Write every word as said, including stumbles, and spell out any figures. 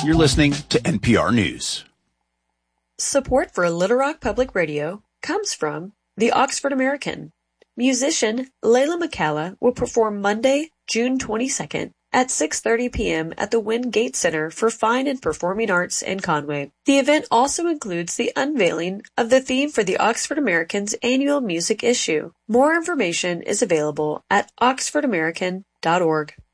You're listening to N P R News. Support for Little Rock Public Radio comes from the Oxford American. Musician Layla McCalla will perform Monday, June twenty-second at six thirty p.m. at the Wingate Center for Fine and Performing Arts in Conway. The event also includes the unveiling of the theme for the Oxford American's annual music issue. More information is available at oxford american dot org.